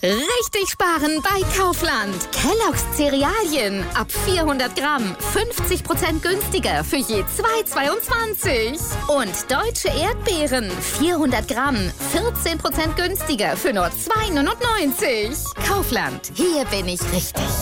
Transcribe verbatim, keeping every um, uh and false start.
Richtig sparen bei Kaufland. Kellogg's Cerealien ab vierhundert Gramm fünfzig Prozent günstiger für je zwei Euro zweiundzwanzig. Und deutsche Erdbeeren vierhundert Gramm vierzehn Prozent günstiger für nur zwei Euro neunundneunzig. Kaufland, hier bin ich richtig.